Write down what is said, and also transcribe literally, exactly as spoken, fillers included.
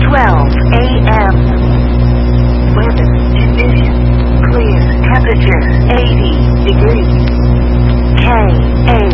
twelve a m Weather conditions. Clear. Temperature eighty degrees. K A